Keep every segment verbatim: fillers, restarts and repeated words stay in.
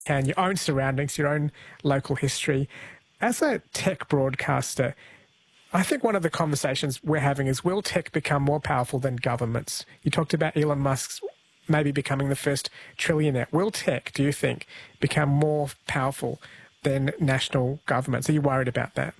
and your own surroundings, your own local history. As a tech broadcaster, I think one of the conversations we're having is, will tech become more powerful than governments? You talked about Elon Musk's maybe becoming the first trillionaire. Will tech, do you think, become more powerful than national governments? Are you worried about that?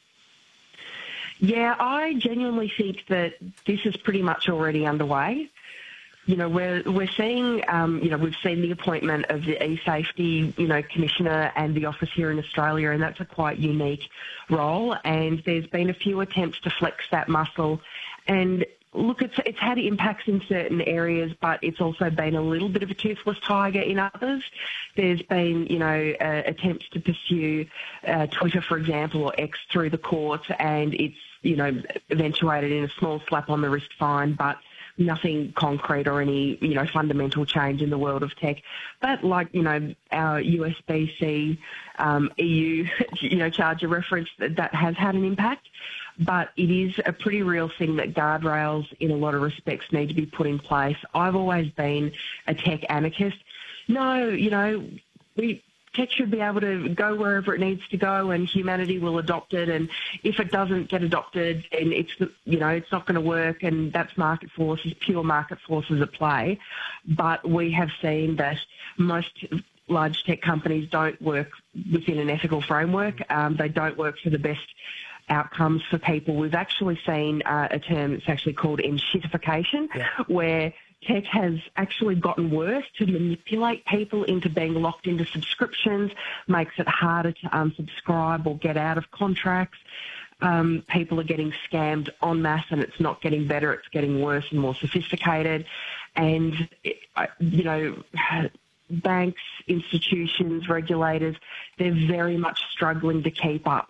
Yeah, I genuinely think that this is pretty much already underway. You know, we're we're seeing, um, you know, we've seen the appointment of the e-safety, you know, commissioner and the office here in Australia, and that's a quite unique role. And there's been a few attempts to flex that muscle. And look, it's it's had impacts in certain areas, but it's also been a little bit of a toothless tiger in others. There's been, you know, uh, attempts to pursue uh, Twitter, for example, or X through the courts, and it's, you know, eventuated in a small slap on the wrist fine, but nothing concrete or any, you know, fundamental change in the world of tech. But like, you know, our U S B C um, E U, you know, charger reference, that has had an impact. But it is a pretty real thing that guardrails in a lot of respects need to be put in place. I've always been a tech anarchist. No, you know, we... tech should be able to go wherever it needs to go, and humanity will adopt it. And if it doesn't get adopted, then it's, you know, it's not going to work, and that's market forces, pure market forces at play. But we have seen that most large tech companies don't work within an ethical framework. Um, they don't work for the best outcomes for people. We've actually seen uh, a term that's actually called enshittification, yeah. where tech has actually gotten worse to manipulate people into being locked into subscriptions, makes it harder to unsubscribe or get out of contracts. Um, people are getting scammed en masse, and it's not getting better, it's getting worse and more sophisticated. And, it, you know, banks, institutions, regulators, they're very much struggling to keep up.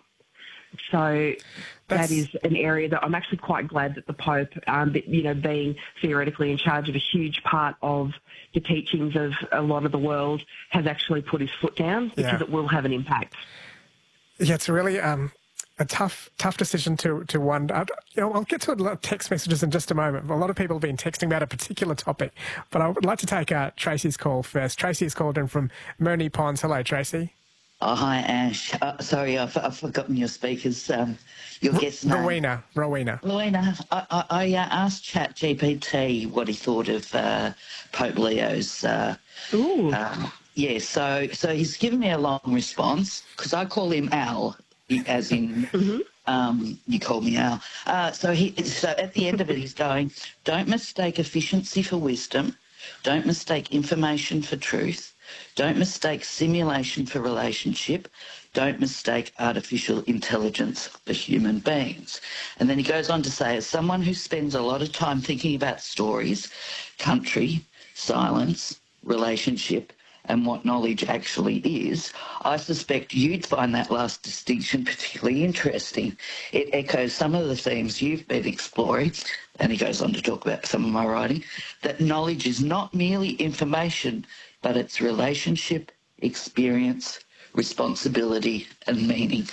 So That's... that is an area that I'm actually quite glad that the Pope, um, you know, being theoretically in charge of a huge part of the teachings of a lot of the world, has actually put his foot down, because yeah. it will have an impact. Yeah, it's really um, a tough, tough decision to to wonder. You know, I'll get to a lot of text messages in just a moment. A lot of people have been texting about a particular topic, but I would like to take uh, Tracy's call first. Tracy has called in from Moonee Ponds. Hello, Tracy. Oh, hi, Ash. Uh, sorry, I've, I've forgotten your speaker's, um, your R- guest name. Rowena. Rowena. Rowena. I, I, I uh, asked ChatGPT what he thought of uh, Pope Leo's... Uh, Ooh. Uh, yeah, so so he's given me a long response, because I call him Al, as in... mm-hmm. Um, you call me Al. Uh, so, he, so at the end of it, he's going, don't mistake efficiency for wisdom. Don't mistake information for truth. Don't mistake simulation for relationship. Don't mistake artificial intelligence for human beings. And then he goes on to say, as someone who spends a lot of time thinking about stories, country, silence, relationship, and what knowledge actually is, I suspect you'd find that last distinction particularly interesting. It echoes some of the themes you've been exploring, and he goes on to talk about some of my writing, that knowledge is not merely information, but it's relationship, experience, responsibility, and meaning.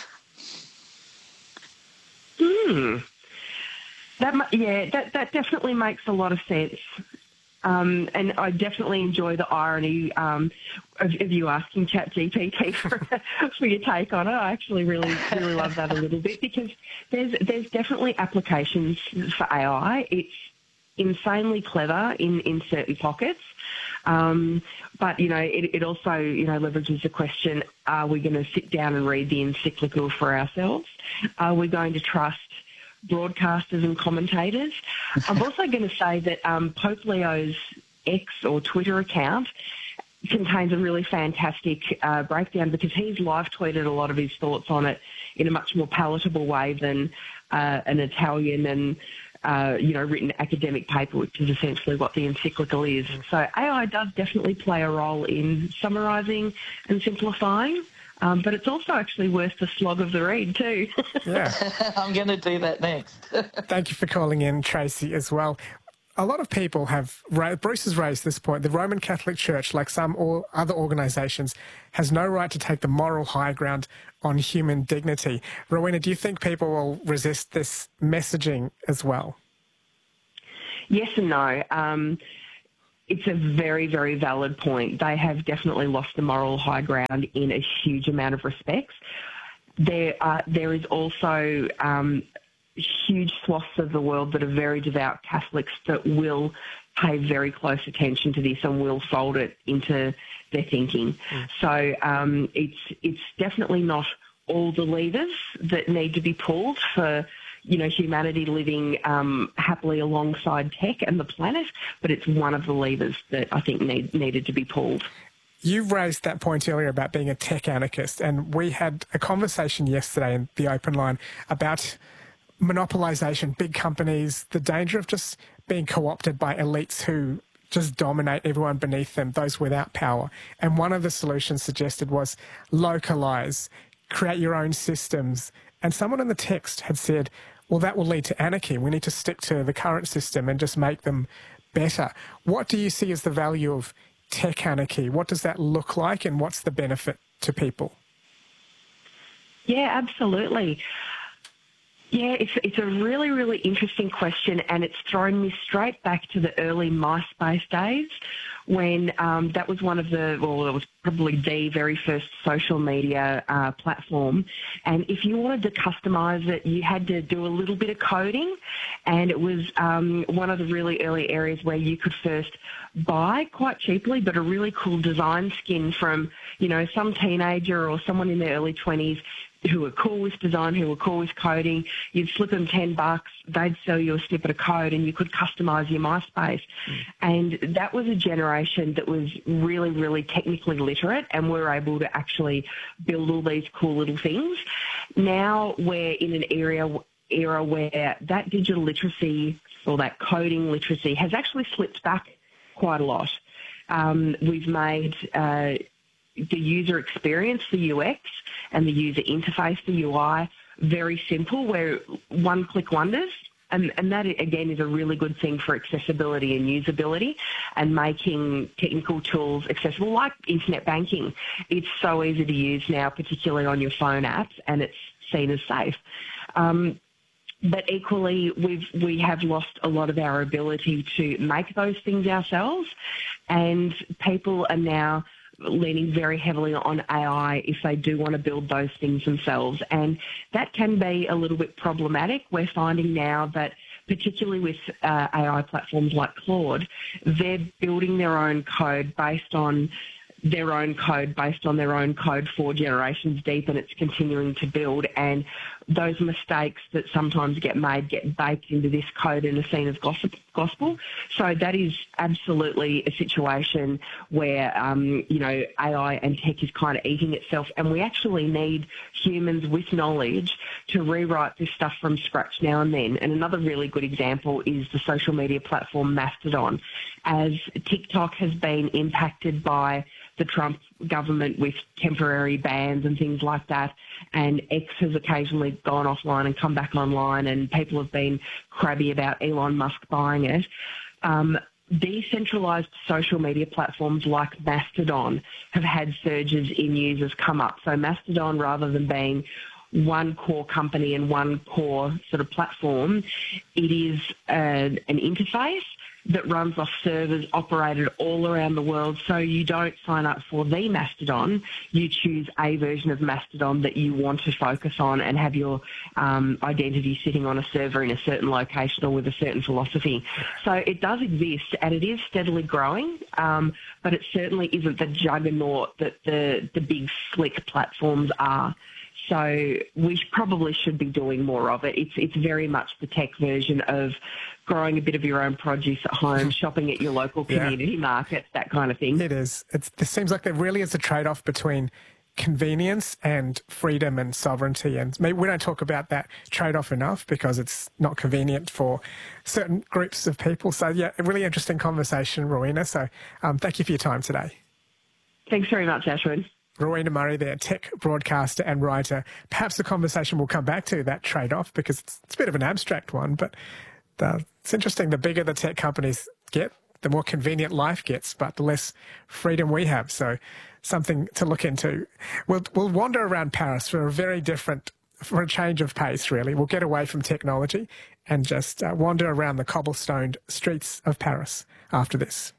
Hmm. That, yeah, that, that definitely makes a lot of sense. Um, and I definitely enjoy the irony um, of, of you asking ChatGPT for, for your take on it. I actually really, really love that a little bit, because there's there's definitely applications for A I. It's insanely clever in, in certain pockets. Um, but, you know, it, it also, you know, leverages the question, are we going to sit down and read the encyclical for ourselves? Are we going to trust broadcasters and commentators? I'm also going to say that um, Pope Leo's X or Twitter account contains a really fantastic uh, breakdown, because he's live tweeted a lot of his thoughts on it in a much more palatable way than uh, an Italian and Uh, you know, written academic paper, which is essentially what the encyclical is. So A I does definitely play a role in summarising and simplifying, um, but it's also actually worth the slog of the read too. Yeah. I'm going to do that next. Thank you for calling in, Tracy, as well. A lot of people have, Bruce has raised this point, the Roman Catholic Church, like some or other organisations, has no right to take the moral high ground on human dignity. Rowena, do you think people will resist this messaging as well? Yes and no. Um, it's a very, very valid point. They have definitely lost the moral high ground in a huge amount of respects. There, are, there is also um, huge swaths of the world that are very devout Catholics that will pay very close attention to this and will fold it into their thinking. Mm. So um, it's it's definitely not all the levers that need to be pulled for, you know, humanity living um, happily alongside tech and the planet, but it's one of the levers that I think need, needed to be pulled. You raised that point earlier about being a tech anarchist, and we had a conversation yesterday in the open line about monopolisation, big companies, the danger of just being co-opted by elites who just dominate everyone beneath them, those without power. And one of the solutions suggested was localise, create your own systems. And someone in the text had said, well, that will lead to anarchy. We need to stick to the current system and just make them better. What do you see as the value of tech anarchy? What does that look like, and what's the benefit to people? Yeah, absolutely. Yeah, it's it's a really, really interesting question, and it's thrown me straight back to the early MySpace days when um, that was one of the, well, it was probably the very first social media uh, platform. And if you wanted to customise it, you had to do a little bit of coding, and it was um, one of the really early areas where you could first buy quite cheaply, but a really cool design skin from, you know, some teenager or someone in their early twenties who were cool with design, who were cool with coding. You'd slip them ten bucks, they'd sell you a snippet of code, and you could customise your MySpace. Mm. And that was a generation that was really, really technically literate and were able to actually build all these cool little things. Now we're in an area era where that digital literacy or that coding literacy has actually slipped back quite a lot. Um, we've made uh, the user experience, the U X, and the user interface, the U I, very simple, where one-click wonders. And, and that, again, is a really good thing for accessibility and usability and making technical tools accessible, like internet banking. It's so easy to use now, particularly on your phone apps, and it's seen as safe. Um, But equally, we've, we have lost a lot of our ability to make those things ourselves, and people are now leaning very heavily on A I if they do want to build those things themselves. And that can be a little bit problematic. We're finding now that, particularly with uh, A I platforms like Claude, they're building their own code based on their own code based on their own code four generations deep, and it's continuing to build. And those mistakes that sometimes get made get baked into this code and are seen as gospel. So that is absolutely a situation where, um, you know, A I and tech is kind of eating itself, and we actually need humans with knowledge to rewrite this stuff from scratch now and then. And another really good example is the social media platform Mastodon. As TikTok has been impacted by the Trump government with temporary bans and things like that, and X has occasionally gone offline and come back online, and people have been crabby about Elon Musk buying it. Um, decentralised social media platforms like Mastodon have had surges in users come up. So Mastodon, rather than being one core company and one core sort of platform, it is an, an interface that runs off servers operated all around the world. So you don't sign up for the Mastodon, you choose a version of Mastodon that you want to focus on and have your um, identity sitting on a server in a certain location or with a certain philosophy. So it does exist, and it is steadily growing, um, but it certainly isn't the juggernaut that the, the big slick platforms are. So we probably should be doing more of it. It's it's very much the tech version of growing a bit of your own produce at home, shopping at your local community yeah. market, that kind of thing. It is. It's, it seems like there really is a trade-off between convenience and freedom and sovereignty. And maybe we don't talk about that trade-off enough because it's not convenient for certain groups of people. So, yeah, a really interesting conversation, Rowena. So um, thank you for your time today. Thanks very much, Ashwin. Rowena Murray there, tech broadcaster and writer. Perhaps the conversation will come back to that trade-off because it's, it's a bit of an abstract one, but the, it's interesting. The bigger the tech companies get, the more convenient life gets, but the less freedom we have. So something to look into. We'll, we'll wander around Paris for a very different, for a change of pace, really. We'll get away from technology and just uh, wander around the cobblestoned streets of Paris after this.